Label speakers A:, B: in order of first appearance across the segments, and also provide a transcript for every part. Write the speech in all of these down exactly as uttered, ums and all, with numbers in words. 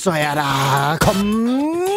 A: så er der comeback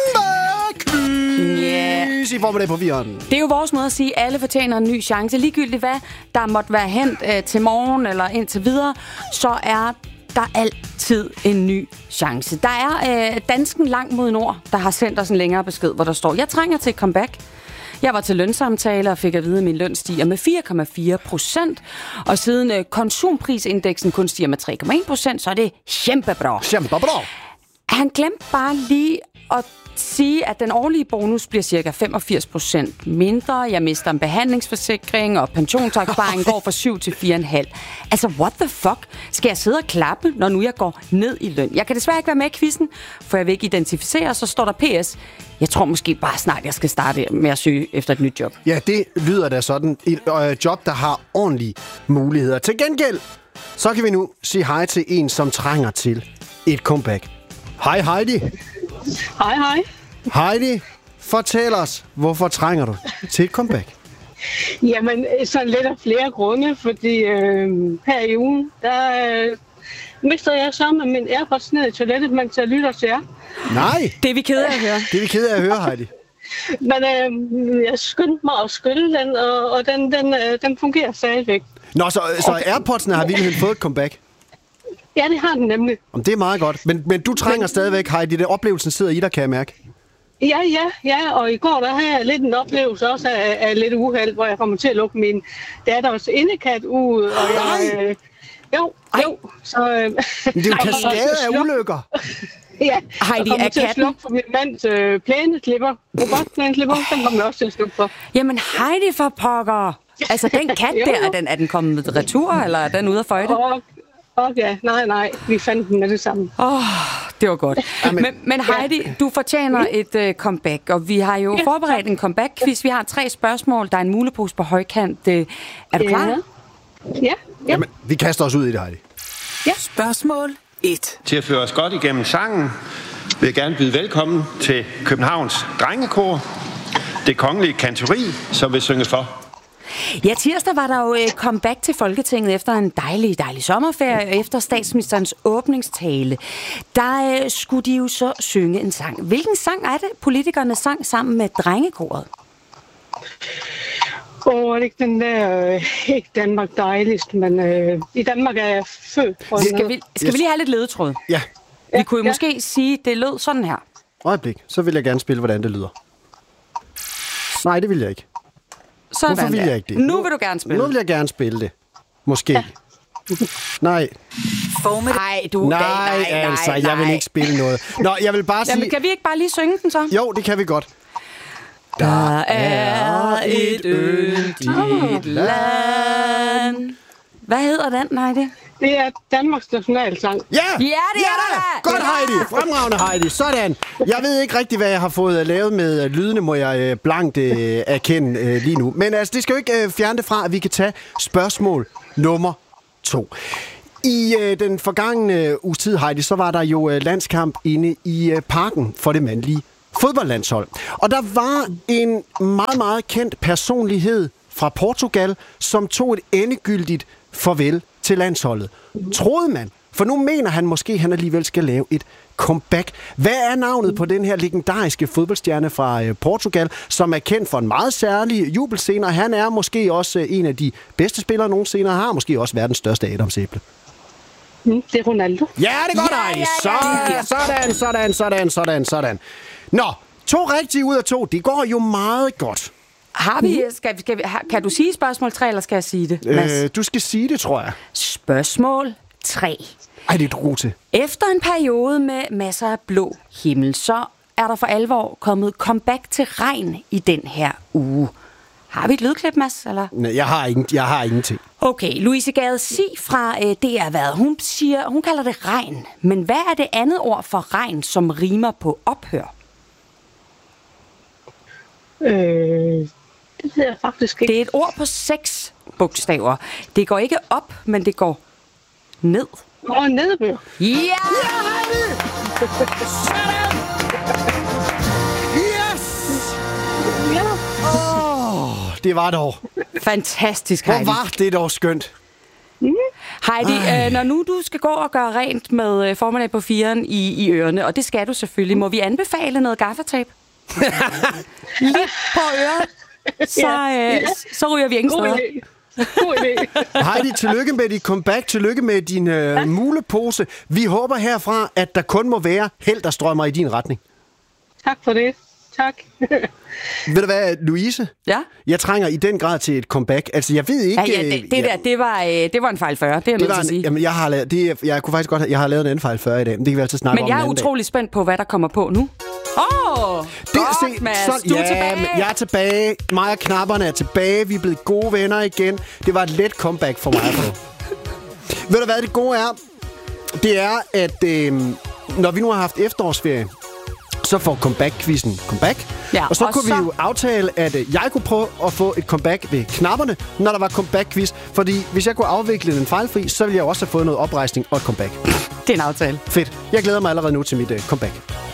A: yeah. i formiddag på Viren.
B: Det er jo vores måde at sige, at alle fortjener en ny chance. Ligegyldigt hvad der måtte være hent øh, til morgen eller indtil videre, så er der altid en ny chance. Der er øh, dansken langt mod nord, der har sendt os en længere besked, hvor der står: jeg trænger til et comeback. Jeg var til lønsamtale og fik at vide, at min løn stiger med fire komma fire procent. Og siden øh, konsumprisindeksen kun stiger med tre komma en procent, så er det kæmpebra.
A: Kæmpebra.
B: Han glemte bare lige at sige, at den årlige bonus bliver cirka femogfirs procent mindre. Jeg mister en behandlingsforsikring, og pensionsopsparingen går fra syv til fire komma fem. Altså, what the fuck? Skal jeg sidde og klappe, når nu jeg går ned i løn? Jeg kan desværre ikke være med i quizzen, for jeg vil ikke identificere, så står der P S. Jeg tror måske bare snart, jeg skal starte med at søge efter et nyt job.
A: Ja, det lyder da sådan. Et øh, job, der har ordentlige muligheder. Til gengæld, så kan vi nu sige hej til en, som trænger til et comeback. Hej Heidi.
C: Hej, hej.
A: Heidi, fortæl os, hvorfor trænger du til et comeback?
C: Jamen, sådan lidt af flere grunde, fordi øh, her i ugen, der øh, mister jeg sammen min AirPods ned i toilettet, mens jeg lytter til jer.
A: Nej.
B: Det er vi kede af at høre.
A: Det er vi kede af at høre, Heidi.
C: Men øh, jeg skyndte mig at skylle den, og, og den, den, øh, den fungerer stadigvæk.
A: Nå, så, så AirPods'ene har virkelig fået et comeback?
C: Ja, det har den nemlig.
A: Om det er meget godt. Men, men du trænger men, stadigvæk, Heidi. Det oplevelsen sidder i dig, kan jeg mærke.
C: Ja, ja, ja. Og i går, der havde jeg lidt en oplevelse også af, af lidt uheld, hvor jeg kommer til at lukke min datters indekat ud. Og jeg, øh, jo, jo. Så, øh,
A: men det er jo kaskade af ulykker.
C: Ja,
B: Heidi,
C: jeg kommer
B: er
C: til at
B: katten...
C: slukke for min mands øh, plæneklipper. Robotplæneklipper, oh. Den kommer jeg også til at slukke for.
B: Jamen, Heidi for pokker. Altså, den kat der, er den, er den kommet retur, eller er den ude af føjte?
C: Og, okay, nej, nej. Vi fandt den med det samme.
B: Åh, oh, det var godt. Men, men Heidi, du fortjener et uh, comeback, og vi har jo forberedt en comeback-quiz. Vi har tre spørgsmål. Der er en mulepose på højkant. Uh, er du klar?
C: Ja. Ja.
A: Jamen, vi kaster os ud i det, Heidi.
D: Ja. Spørgsmål et.
E: Til at føre os godt igennem sangen, vil jeg gerne byde velkommen til Københavns Drengekor, Det Kongelige Kantori, som vil synge for.
B: Ja, tirsdag var der jo et comeback til Folketinget efter en dejlig, dejlig sommerferie, efter statsministerens åbningstale. Der øh, skulle de jo så synge en sang. Hvilken sang er det, politikerne sang sammen med Drengekoret?
C: Åh, oh, det er ikke den der, øh, ikke Danmark dejligst, men øh, i Danmark er jeg født.
B: Skal vi, skal vi lige have lidt ledetråd?
A: Ja.
B: Vi kunne jo
C: ja.
B: måske sige, det lød sådan her.
A: Øjeblik, så vil jeg gerne spille, hvordan det lyder. Nej, det vil jeg ikke.
B: Sådan
A: Hvorfor vil
B: der.
A: jeg ikke det?
B: Nu vil du gerne spille.
A: Nu vil jeg gerne spille det. Måske. Ja. Nej.
B: Nej, du...
A: Nej,
B: nej, nej,
A: altså,
B: nej.
A: jeg vil ikke spille noget. Nå, jeg vil bare sige...
B: Jamen, kan vi ikke bare lige synge den så?
A: Jo, det kan vi godt.
B: Der er et yndigt land. Hvad hedder den, nej det?
C: Det er Danmarks nationalsang.
A: Ja!
B: Ja, det er
A: ja! Godt, Heidi! Fremragende, Heidi. Sådan. Jeg ved ikke rigtig, hvad jeg har fået lavet med lydene, må jeg blankt uh, erkende uh, lige nu. Men altså, det skal jo ikke uh, fjerne det fra, at vi kan tage spørgsmål nummer to. I uh, den forgangne uges tid, Heidi, så var der jo uh, landskamp inde i uh, parken for det mandlige fodboldlandshold. Og der var en meget, meget kendt personlighed fra Portugal, som tog et endegyldigt farvel til landsholdet. Troede man. For nu mener han måske, at han alligevel skal lave et comeback. Hvad er navnet på den her legendariske fodboldstjerne fra øh, Portugal, som er kendt for en meget særlig jubelscene, og han er måske også øh, en af de bedste spillere nogensinde, og har måske også verdens største adamsæble?
C: Mm, det er Ronaldo.
A: Ja, det er godt, Heidi. Ja, ja, ja, ja. Sådan, sådan, sådan, sådan, sådan. Nå, to rigtige ud af to. Det går jo meget godt.
B: Har vi, skal, skal vi, kan du sige spørgsmål tre, eller skal jeg sige det, Mads?
A: Øh, du skal sige det, tror jeg.
B: Spørgsmål tre.
A: Ej, det er et rute.
B: Efter en periode med masser af blå himmel, så er der for alvor kommet comeback til regn i den her uge. Har vi et lydklip, Mads? Eller?
A: Nej, jeg har, ingen, jeg har ingenting.
B: Okay, Louise Gade Sig fra øh, D R Hvad, hun siger, hun kalder det regn. Men hvad er det andet ord for regn, som rimer på ophør?
C: Øh, det ved jeg faktisk ikke.
B: Det er et ord på seks bogstaver. Det går ikke op, men det går ned.
C: Og nedbør.
B: Ja!
A: Ja, Heidi! Sådan! Yes!
C: Ja.
A: Åh, oh, det var dog.
B: Fantastisk,
A: Hvor
B: Heidi.
A: var det dog skønt.
C: Mm.
B: Heidi, øh, når nu du skal gå og gøre rent med øh, formiddag på firen i, i ørerne, og det skal du selvfølgelig, må vi anbefale noget gaffatape? Lige på øret, så, øh, så ryger vi ingen steder.
C: God idé.
A: Heidi, tillykke med dit comeback. Tillykke med din øh, ja. mulepose. Vi håber herfra, at der kun må være held, der strømmer i din retning.
C: Tak for det. Tak.
A: Ved du hvad, Louise?
B: Ja?
A: Jeg trænger i den grad til et comeback. Altså, jeg ved ikke...
B: Ja, ja, det, det, der, det, var, det var en fejl fyrre, det er jeg nødt til at sige.
A: Jamen, jeg har lavet, det, jeg kunne faktisk godt have, jeg har lavet en anden fejl fyrre i dag, men det kan vi altid snakke
B: men
A: om
B: jeg er utrolig dag. spændt på, hvad der kommer på nu. Åh, oh, det, godt, se, Mads, sådan, du er
A: ja,
B: tilbage.
A: Jeg er tilbage. Mig og knapperne er tilbage. Vi er blevet gode venner igen. Det var et let comeback for mig. Ved du hvad, det gode er? Det er, at øh, når vi nu har haft efterårsferie, så får comeback-quizzen comeback. Ja, og så og kunne så... vi jo aftale, at øh, jeg kunne prøve at få et comeback ved knapperne, når der var comeback-quiz. Fordi hvis jeg kunne afvikle den fejlfri, så ville jeg også have fået noget oprejsning og et comeback.
B: Det er en aftale.
A: Fedt. Jeg glæder mig allerede nu til mit øh, comeback.